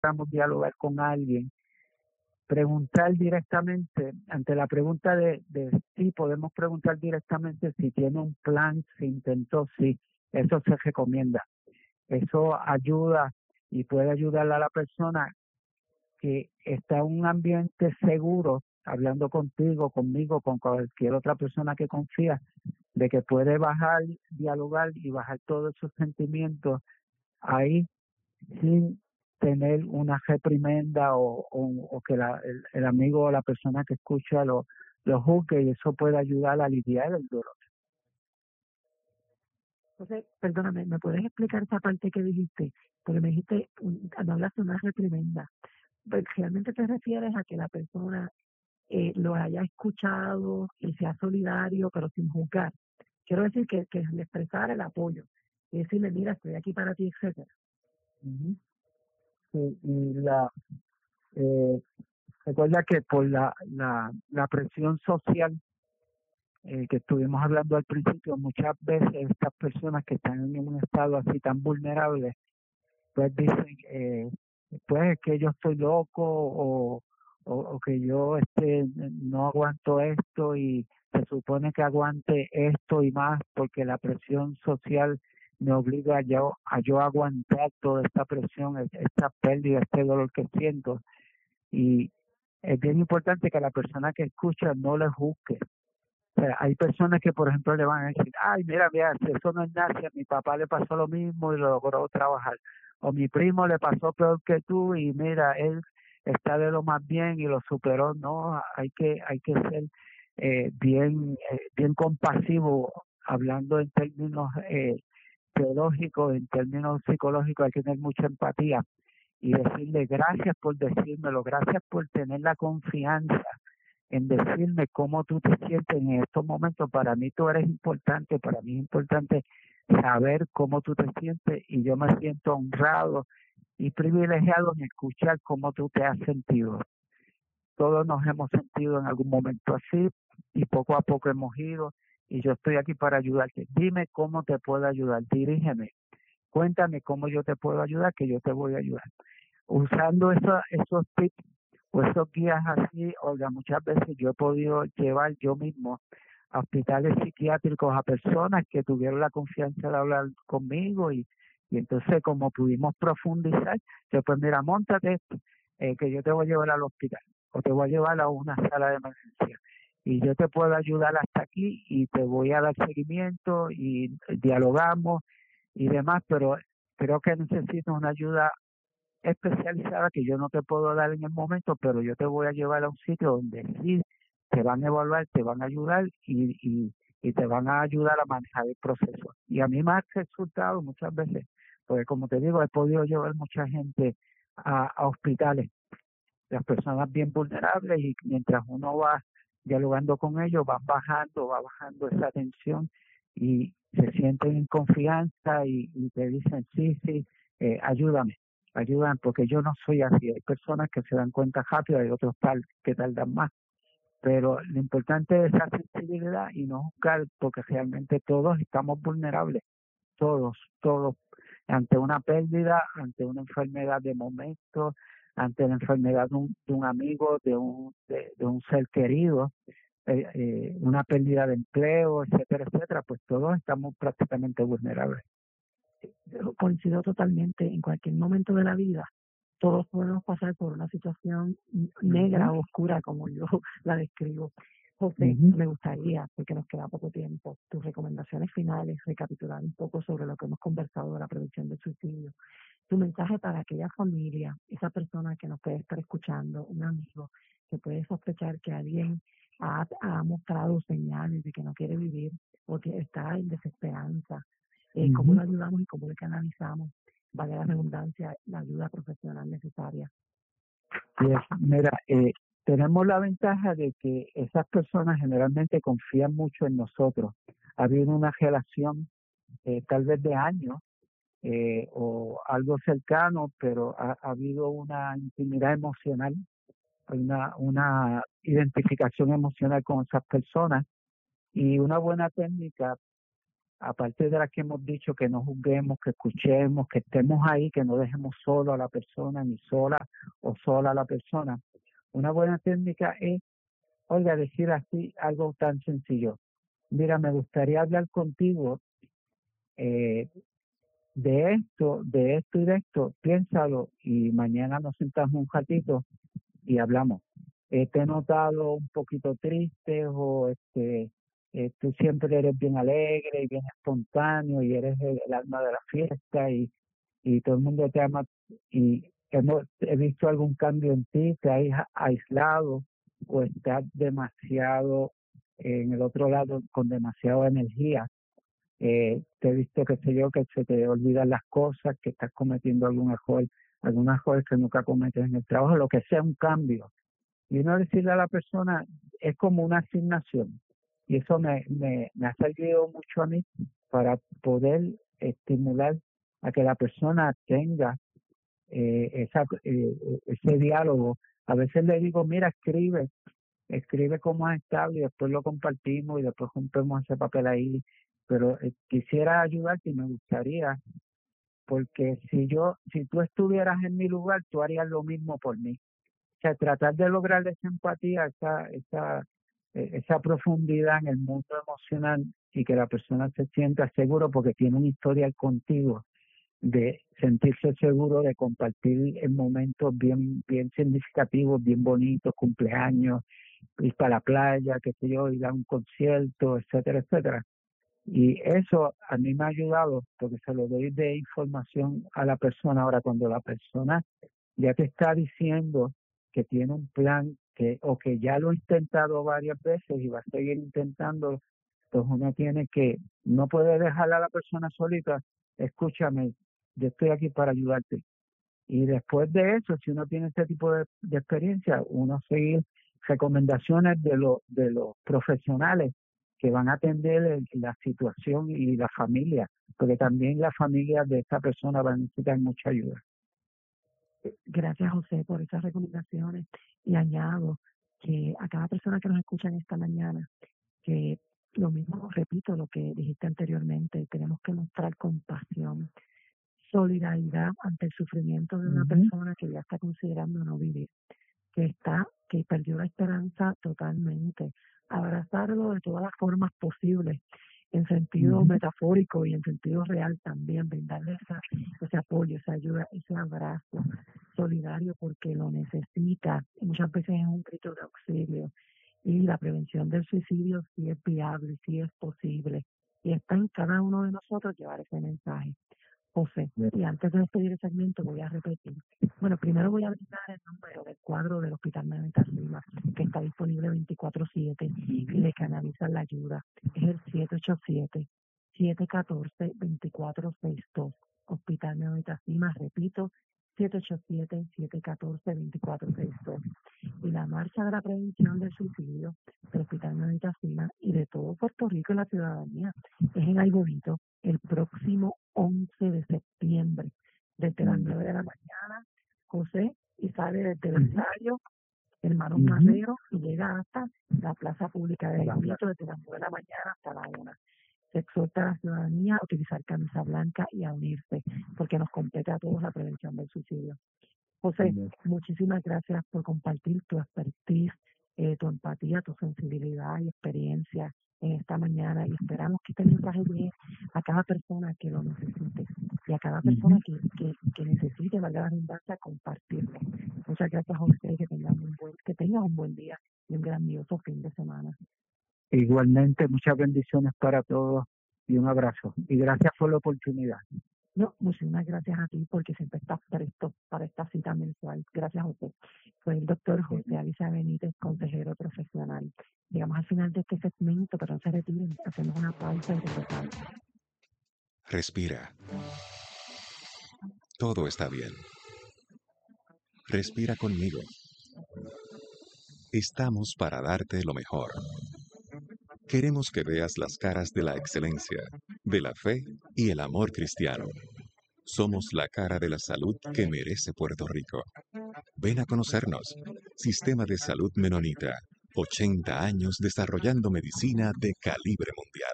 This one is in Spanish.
necesitamos dialogar con alguien, preguntar directamente, ante la pregunta de sí, podemos preguntar directamente si tiene un plan, si intentó, sí, eso se recomienda. Eso ayuda y puede ayudarle a la persona que está en un ambiente seguro, hablando contigo, conmigo, con cualquier otra persona que confía, de que puede bajar, dialogar y bajar todos esos sentimientos ahí sin tener una reprimenda o que el amigo o la persona que escucha lo juzgue, y eso puede ayudar a aliviar el dolor. Entonces, perdóname, ¿me puedes explicar esa parte que dijiste? Porque me dijiste, no hablaste de una reprimenda. Pues, ¿realmente te refieres a que la persona lo haya escuchado y sea solidario, pero sin juzgar? Quiero decir que le expresara el apoyo y decirle, mira, estoy aquí para ti, etcétera. Uh-huh. Sí, y recuerda que por la presión social que estuvimos hablando al principio, muchas veces estas personas que están en un estado así tan vulnerable, pues dicen, pues que yo estoy loco o que yo no aguanto esto y se supone que aguante esto y más porque la presión social me obliga a yo aguantar toda esta presión, esta pérdida, este dolor que siento. Y es bien importante que la persona que escucha no le juzgue. O sea, hay personas que, por ejemplo, le van a decir, ay, mira, eso no es nada, si a mi papá le pasó lo mismo y lo logró trabajar. O mi primo le pasó peor que tú y mira, él está de lo más bien y lo superó. No, hay que ser bien compasivo, hablando en términos teológicos, en términos psicológicos, hay que tener mucha empatía y decirle gracias por decírmelo, gracias por tener la confianza en decirme cómo tú te sientes en estos momentos. Para mí tú eres importante, para mí es importante saber cómo tú te sientes y yo me siento honrado y privilegiado en escuchar cómo tú te has sentido. Todos nos hemos sentido en algún momento así y poco a poco hemos ido y yo estoy aquí para ayudarte. Dime cómo te puedo ayudar, dirígeme, cuéntame cómo yo te puedo ayudar, que yo te voy a ayudar. Usando esos tips o esos guías así, oiga, muchas veces yo he podido llevar yo mismo a hospitales psiquiátricos a personas que tuvieron la confianza de hablar conmigo y entonces como pudimos profundizar, yo pues mira, móntate que yo te voy a llevar al hospital o te voy a llevar a una sala de emergencia y yo te puedo ayudar hasta aquí y te voy a dar seguimiento y dialogamos y demás, pero creo que necesito una ayuda especializada que yo no te puedo dar en el momento, pero yo te voy a llevar a un sitio donde sí te van a evaluar, te van a ayudar y te van a ayudar a manejar el proceso. Y a mí me ha resultado muchas veces, porque como te digo, he podido llevar mucha gente a hospitales, las personas bien vulnerables, y mientras uno va dialogando con ellos, va bajando esa tensión y se sienten en confianza y te dicen, sí, ayúdame, porque yo no soy así. Hay personas que se dan cuenta rápido, hay otros que tardan más. Pero lo importante es esa sensibilidad y no juzgar, porque realmente todos estamos vulnerables, todos, ante una pérdida, ante una enfermedad de momento, ante la enfermedad de un amigo, de un ser querido, una pérdida de empleo, etcétera, pues todos estamos prácticamente vulnerables. Yo coincido totalmente. En cualquier momento de la vida todos podemos pasar por una situación negra o oscura, como yo la describo. José, me gustaría, porque nos queda poco tiempo, tus recomendaciones finales, recapitular un poco sobre lo que hemos conversado de la prevención del suicidio. Tu mensaje para aquella familia, esa persona que nos puede estar escuchando, un amigo que puede sospechar que alguien ha mostrado señales de que no quiere vivir o que está en desesperanza. ¿Cómo lo ayudamos y cómo le canalizamos, vale la redundancia, la ayuda profesional necesaria? Pues, mira, tenemos la ventaja de que esas personas generalmente confían mucho en nosotros. Ha habido una relación tal vez de años o algo cercano, pero ha habido una intimidad emocional, una identificación emocional con esas personas, y una buena técnica aparte de las que hemos dicho, que no juzguemos, que escuchemos, que estemos ahí, que no dejemos solo a la persona, ni sola o sola a la persona. Una buena técnica es, oiga, decir así algo tan sencillo. Mira, me gustaría hablar contigo de esto y de esto. Piénsalo y mañana nos sentamos un ratito y hablamos. Te he notado un poquito triste o tú siempre eres bien alegre y bien espontáneo y eres el alma de la fiesta y todo el mundo te ama y he visto algún cambio en ti, te has aislado o estás demasiado en el otro lado con demasiada energía. Te he visto, qué sé yo, que se te olvidan las cosas, que estás cometiendo algún error que nunca cometes en el trabajo, lo que sea un cambio. Y uno decirle a la persona, es como una asignación. Y eso me ha servido mucho a mí para poder estimular a que la persona tenga ese diálogo. A veces le digo, mira, escribe cómo has estado y después lo compartimos y después juntemos ese papel ahí. Pero quisiera ayudarte y me gustaría, porque si tú estuvieras en mi lugar, tú harías lo mismo por mí. O sea, tratar de lograr esa empatía, esa profundidad en el mundo emocional y que la persona se sienta seguro porque tiene un historial contigo de sentirse seguro de compartir en momentos bien significativos, bien bonitos, cumpleaños, ir para la playa, qué sé yo, ir a un concierto, etcétera, etcétera. Y eso a mí me ha ayudado porque se lo doy de información a la persona. Ahora, cuando la persona ya te está diciendo que tiene un plan o que ya lo ha intentado varias veces y va a seguir intentando, pues uno no puede dejar a la persona solita. Escúchame, yo estoy aquí para ayudarte. Y después de eso, si uno tiene este tipo de experiencia, uno seguir recomendaciones de los profesionales que van a atender la situación y la familia, porque también la familia de esta persona va a necesitar mucha ayuda. Gracias, José, por esas recomendaciones. Y añado que a cada persona que nos escucha en esta mañana, que lo mismo, repito lo que dijiste anteriormente, tenemos que mostrar compasión, solidaridad ante el sufrimiento de una persona que ya está considerando no vivir, que perdió la esperanza totalmente, abrazarlo de todas las formas posibles, en sentido metafórico y en sentido real también, brindarle ese apoyo, esa ayuda, ese abrazo solidario porque lo necesita, y muchas veces es un grito de auxilio. Y la prevención del suicidio sí es viable, sí es posible, y está en cada uno de nosotros llevar ese mensaje. José, y antes de despedir el segmento voy a repetir. Bueno, primero voy a brindar el número del cuadro del Hospital Manuel Rivas, que está disponible 24/7 y le canalizan la ayuda. Es el 787-714-2462. Hospital Manuel Rivas, repito, 787-714-2462. Y la marcha de la prevención del suicidio del Hospital Manuel Rivas y de todo Puerto Rico y la ciudadanía es en Aibonito el próximo 11 de septiembre, desde las 9 de la mañana, José, y sale desde el estadio Hermanos Marrero y llega hasta la plaza pública de Aibonito desde las 9 de la mañana hasta la 1. Se exhorta a la ciudadanía a utilizar camisa blanca y a unirse, porque nos compete a todos la prevención del suicidio. José, muchísimas gracias por compartir tu expertise, tu empatía, tu sensibilidad y experiencia en esta mañana, y esperamos que este mensaje llegue a cada persona que lo necesite y a cada persona que necesite, valga la redundancia, compartirlo. Muchas gracias, José, que tengas un buen día y un grandioso fin de semana. Igualmente, muchas bendiciones para todos y un abrazo. Y gracias por la oportunidad. No, muchísimas gracias a ti porque siempre estás presto para esta cita mensual. Gracias, José. Soy el doctor José Alicia Benítez, consejero profesional. Llegamos al final de este segmento, pero no se retiren, hacemos una pausa y regresamos. Respira. Todo está bien. Respira conmigo. Estamos para darte lo mejor. Queremos que veas las caras de la excelencia, de la fe y el amor cristiano. Somos la cara de la salud que merece Puerto Rico. Ven a conocernos. Sistema de Salud Menonita. 80 años desarrollando medicina de calibre mundial.